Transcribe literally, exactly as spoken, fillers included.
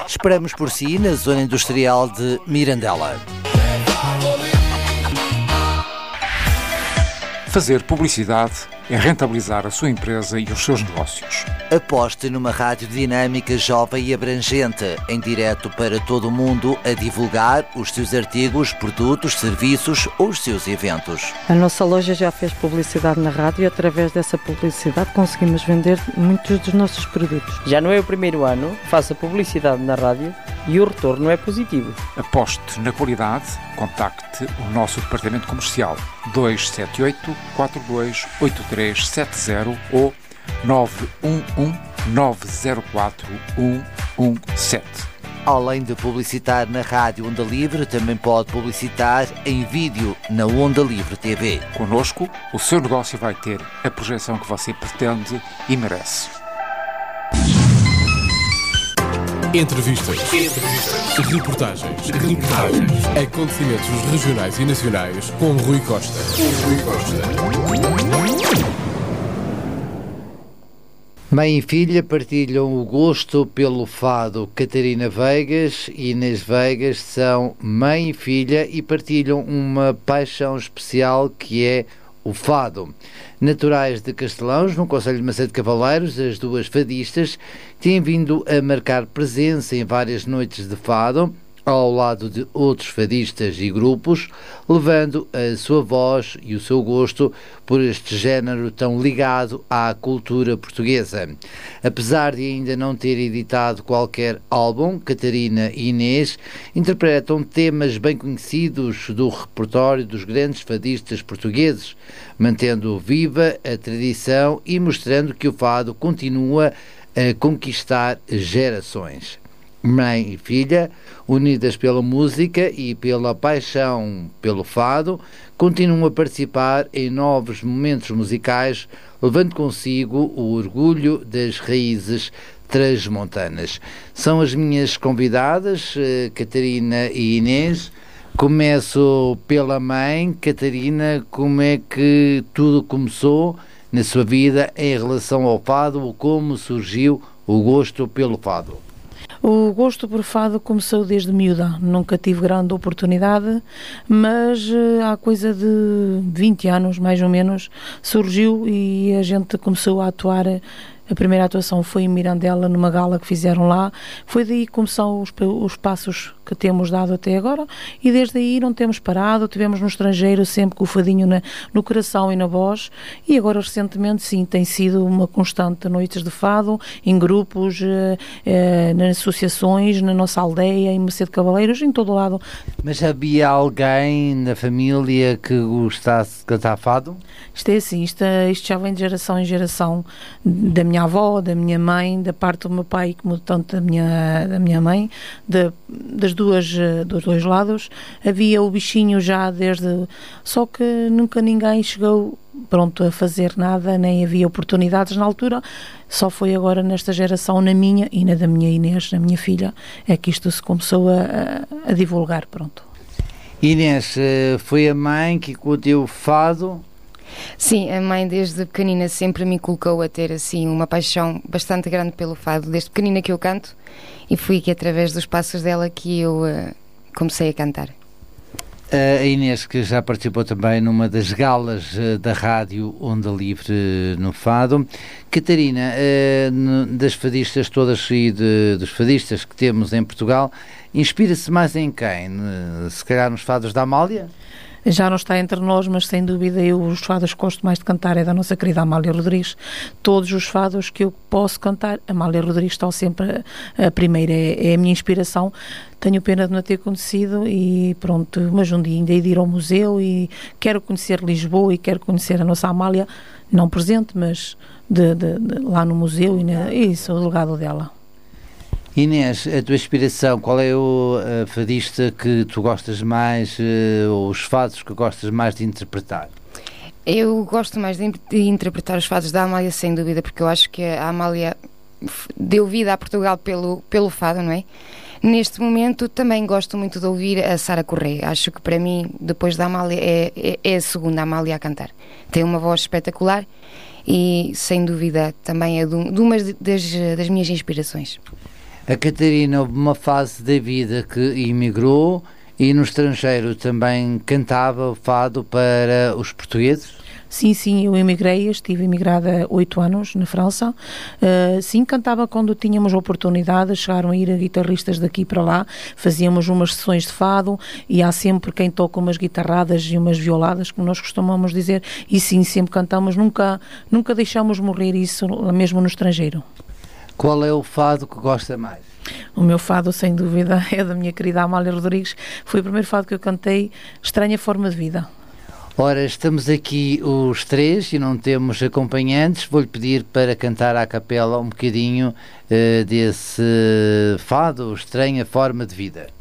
Esperamos por si na zona industrial de Mirandela. Fazer publicidade é rentabilizar a sua empresa e os seus negócios. Aposte numa rádio dinâmica, jovem e abrangente, em direto para todo o mundo, a divulgar os seus artigos, produtos, serviços ou os seus eventos. A nossa loja já fez publicidade na rádio e através dessa publicidade conseguimos vender muitos dos nossos produtos. Já não é o primeiro ano, faça publicidade na rádio e o retorno é positivo. Aposte na qualidade, contacte o nosso departamento comercial dois sete oito, quatro dois oito três sete zero ou nove um um, nove zero quatro, um um sete. Além de publicitar na Rádio Onda Livre, também pode publicitar em vídeo na Onda Livre T V. Conosco, o seu negócio vai ter a projeção que você pretende e merece. Entrevistas. Entrevistas. Reportagens. Reportagens. Acontecimentos regionais e nacionais com Rui Costa. Rui Costa. Mãe e filha partilham o gosto pelo fado. Catarina Veigas e Inês Veigas são mãe e filha e partilham uma paixão especial que é o fado. Naturais de Castelãos, no concelho de Macedo de Cavaleiros, as duas fadistas têm vindo a marcar presença em várias noites de fado, ao lado de outros fadistas e grupos, levando a sua voz e o seu gosto por este género tão ligado à cultura portuguesa. Apesar de ainda não ter editado qualquer álbum, Catarina e Inês interpretam temas bem conhecidos do repertório dos grandes fadistas portugueses, mantendo viva a tradição e mostrando que o fado continua a conquistar gerações. Mãe e filha, unidas pela música e pela paixão pelo fado, continuam a participar em novos momentos musicais, levando consigo o orgulho das raízes transmontanas. São as minhas convidadas, Catarina e Inês. Começo pela mãe. Catarina, como é que tudo começou na sua vida em relação ao fado? Como surgiu o gosto pelo fado? O gosto por fado começou desde miúda, nunca tive grande oportunidade, mas há coisa de vinte anos, mais ou menos, surgiu e a gente começou a atuar. A primeira atuação foi em Mirandela, numa gala que fizeram lá. Foi daí que começaram os, os passos que temos dado até agora e desde aí não temos parado. Tivemos no estrangeiro sempre com o fadinho na, no coração e na voz e agora recentemente sim, tem sido uma constante noites de fado, em grupos, eh, eh, nas associações, na nossa aldeia, em Macedo de Cavaleiros, em todo o lado. Mas havia alguém na família que gostasse de cantar fado? Isto é assim, isto, isto já vem de geração em geração, da minha avó, da minha mãe, da parte do meu pai, como tanto da minha, da minha mãe, de, das duas, dos dois lados. Havia o bichinho já desde... Só que nunca ninguém chegou pronto a fazer nada, nem havia oportunidades na altura. Só foi agora nesta geração, na minha e na da minha Inês, na minha filha, é que isto se começou a, a, a divulgar, pronto. Inês, foi a mãe que incluiu o fado? Sim, a mãe desde pequenina sempre me colocou a ter assim uma paixão bastante grande pelo fado, desde pequenina que eu canto e foi que através dos passos dela que eu uh, comecei a cantar. A Inês, que já participou também numa das galas uh, da rádio Onda Livre uh, no fado. Catarina, uh, das fadistas todas e de, dos fadistas que temos em Portugal, inspira-se mais em quem? Uh, se calhar nos fados da Amália? Já não está entre nós, mas sem dúvida eu os fados que gosto mais de cantar é da nossa querida Amália Rodrigues. Todos os fados que eu posso cantar, Amália Rodrigues está sempre a, a primeira, é, é a minha inspiração. Tenho pena de não ter conhecido e pronto, mas um dia ainda hei de ir ao museu e quero conhecer Lisboa e quero conhecer a nossa Amália, não presente, mas de, de, de, lá no museu e, na, e sou o legado dela. Inês, a tua inspiração, qual é o uh, fadista que tu gostas mais, uh, ou os fados que gostas mais de interpretar? Eu gosto mais de, de interpretar os fados da Amália, sem dúvida, porque eu acho que a Amália deu vida a Portugal pelo, pelo fado, não é? Neste momento também gosto muito de ouvir a Sara Correia. Acho que para mim, depois da Amália, é, é, é a segunda Amália a cantar. Tem uma voz espetacular e, sem dúvida, também é de, de uma das, das minhas inspirações. A Catarina, houve uma fase da vida que emigrou e no estrangeiro também cantava o fado para os portugueses? Sim, sim, eu emigrei, estive emigrada há oito anos na França. Uh, sim, cantava quando tínhamos a oportunidade, chegaram a ir guitarristas daqui para lá, fazíamos umas sessões de fado e há sempre quem toca umas guitarradas e umas violadas, como nós costumamos dizer, e sim, sempre cantamos, nunca, nunca deixamos morrer isso, mesmo no estrangeiro. Qual é o fado que gosta mais? O meu fado, sem dúvida, é da minha querida Amália Rodrigues, foi o primeiro fado que eu cantei, Estranha Forma de Vida. Ora, estamos aqui os três e não temos acompanhantes. Vou-lhe pedir para cantar à capela um bocadinho uh, desse fado, Estranha Forma de Vida.